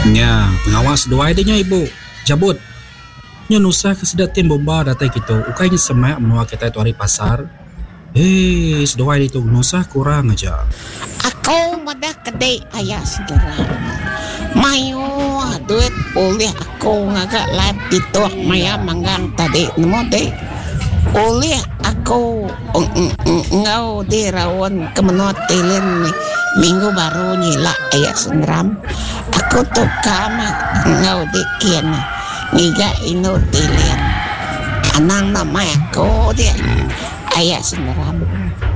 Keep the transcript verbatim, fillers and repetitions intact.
Nya, pengawas dua idenya ibu. Jabut. Nya nusa kesedatin bomba datai kita. Ukainya semak menua kita itu hari pasar. Hei, sedua itu nusa kurang aja. Aku madah kedai ayah segera. Mayu duit oleh aku ngagak lab itu maya manggang tadi nemo deh. Oleh aku ngau di rawon kemenot tilin minggu baru nyila ayah sengram. Aku tuh kama ngau di kian ngiga ino tilin. Anang nama aku dia ayah sengram.